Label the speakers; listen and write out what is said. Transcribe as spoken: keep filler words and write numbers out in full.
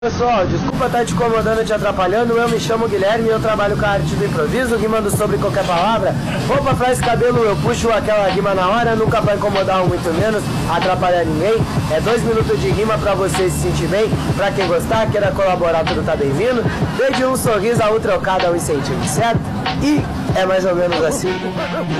Speaker 1: Pessoal, desculpa estar te incomodando e te atrapalhando, eu me chamo Guilherme e eu trabalho com a arte do improviso, rimando sobre qualquer palavra. Roupa, frase, cabelo, eu puxo aquela rima na hora, nunca vai incomodar ou muito menos atrapalhar ninguém. É dois minutos de rima pra você se sentir bem, pra quem gostar, queira colaborar, tudo tá bem-vindo. Desde um sorriso a um trocado a um incentivo, certo? E é mais ou menos assim.